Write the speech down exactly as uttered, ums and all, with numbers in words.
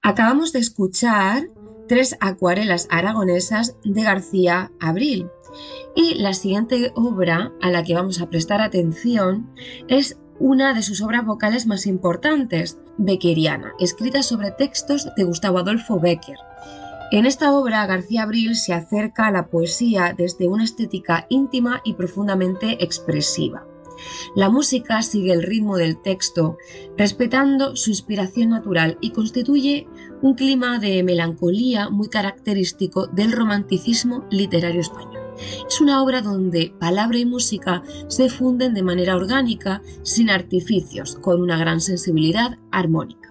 Acabamos de escuchar tres acuarelas aragonesas de García Abril y la siguiente obra a la que vamos a prestar atención es una de sus obras vocales más importantes, Beckeriana, escrita sobre textos de Gustavo Adolfo Bécquer. En esta obra, García Abril se acerca a la poesía desde una estética íntima y profundamente expresiva. La música sigue el ritmo del texto, respetando su inspiración natural y constituye un clima de melancolía muy característico del romanticismo literario español. Es una obra donde palabra y música se funden de manera orgánica, sin artificios, con una gran sensibilidad armónica.